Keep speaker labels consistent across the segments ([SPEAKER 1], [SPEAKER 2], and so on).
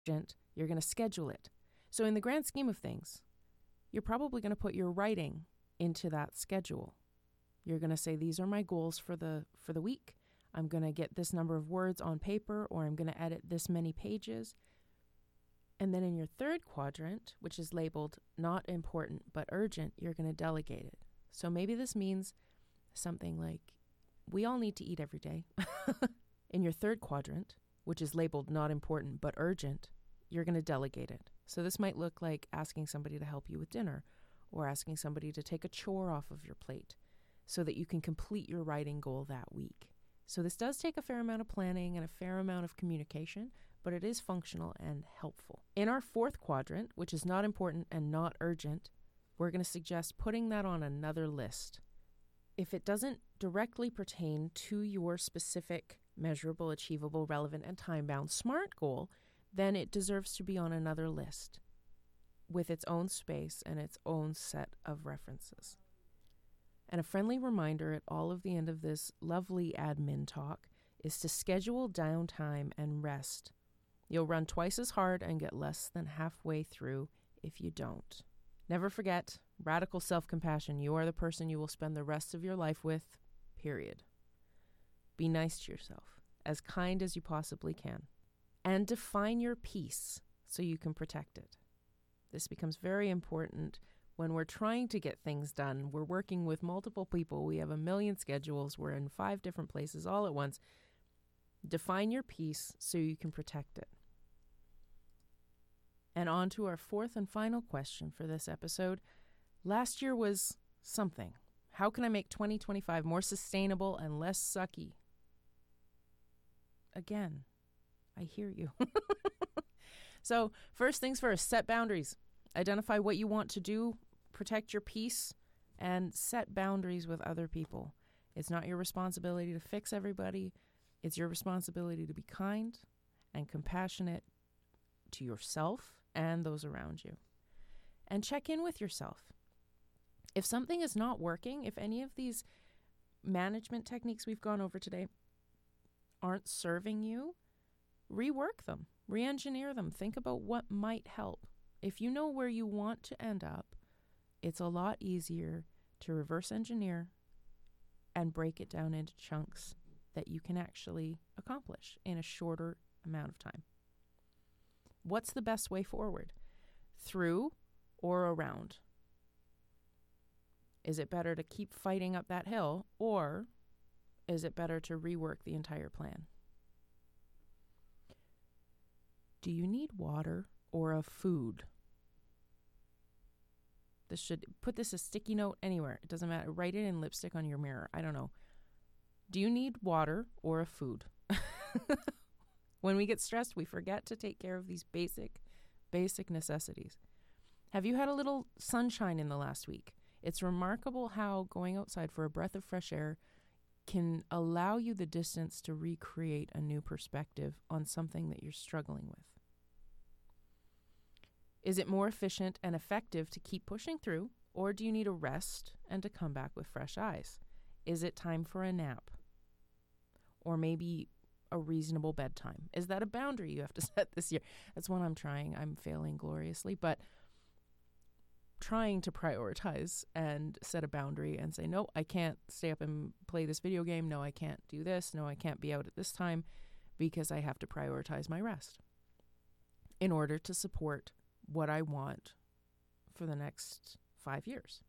[SPEAKER 1] you're going to schedule it. So in the grand scheme of things, you're probably going to put your writing into that schedule. You're going to say, these are my goals for the week. I'm going to get this number of words on paper, or I'm going to edit this many pages. And then in your third quadrant, which is labeled not important but urgent, you're going to delegate it. So maybe this means something like, we all need to eat every day. In your third quadrant, which is labeled not important but urgent, you're going to delegate it. So this might look like asking somebody to help you with dinner, or asking somebody to take a chore off of your plate so that you can complete your writing goal that week. So this does take a fair amount of planning and a fair amount of communication, but it is functional and helpful. In our fourth quadrant, which is not important and not urgent, we're going to suggest putting that on another list. If it doesn't directly pertain to your specific, measurable, achievable, relevant, and time-bound SMART goal, then it deserves to be on another list with its own space and its own set of references. And a friendly reminder at all of the end of this lovely admin talk is to schedule downtime and rest. You'll run twice as hard and get less than halfway through if you don't. Never forget, radical self-compassion. You are the person you will spend the rest of your life with, period. Be nice to yourself, as kind as you possibly can. And define your peace so you can protect it. This becomes very important when we're trying to get things done. We're working with multiple people. We have a million schedules. We're in 5 different places all at once. Define your peace so you can protect it. And on to our fourth and final question for this episode. Last year was something. How can I make 2025 more sustainable and less sucky? Again, I hear you. So first things first, set boundaries. Identify what you want to do, protect your peace, and set boundaries with other people. It's not your responsibility to fix everybody. It's your responsibility to be kind and compassionate to yourself and those around you. And check in with yourself. If something is not working, if any of these management techniques we've gone over today aren't serving you, rework them, re-engineer them. Think about what might help. If you know where you want to end up, it's a lot easier to reverse engineer and break it down into chunks that you can actually accomplish in a shorter amount of time. What's the best way forward? Through or around? Is it better to keep fighting up that hill, or is it better to rework the entire plan? Do you need water or a food? Put this a sticky note anywhere. It doesn't matter. Write it in lipstick on your mirror. I don't know. Do you need water or a food? When we get stressed, we forget to take care of these basic necessities. Have you had a little sunshine in the last week? It's remarkable how going outside for a breath of fresh air can allow you the distance to recreate a new perspective on something that you're struggling with. Is it more efficient and effective to keep pushing through, or do you need a rest and to come back with fresh eyes? Is it time for a nap? Or maybe a reasonable bedtime? Is that a boundary you have to set this year? That's one I'm trying. I'm failing gloriously, but trying to prioritize and set a boundary and say, no, I can't stay up and play this video game. No, I can't do this. No, I can't be out at this time because I have to prioritize my rest in order to support what I want for the next 5 years.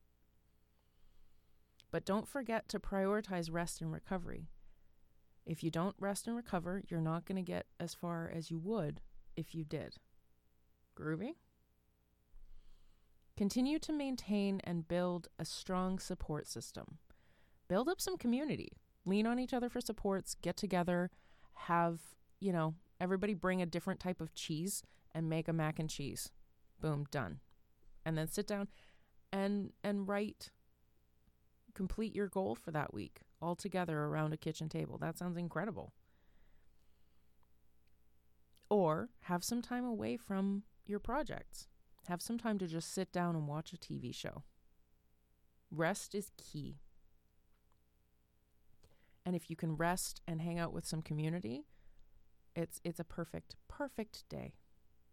[SPEAKER 1] But don't forget to prioritize rest and recovery. If you don't rest and recover, you're not going to get as far as you would if you did. Groovy? Continue to maintain and build a strong support system. Build up some community. Lean on each other for supports. Get together. Have, everybody bring a different type of cheese and make a mac and cheese. Boom, done. And then sit down and write, complete your goal for that week all together around a kitchen table. That sounds incredible. Or have some time away from your projects. Have some time to just sit down and watch a TV show. Rest is key. And if you can rest and hang out with some community, it's a perfect day.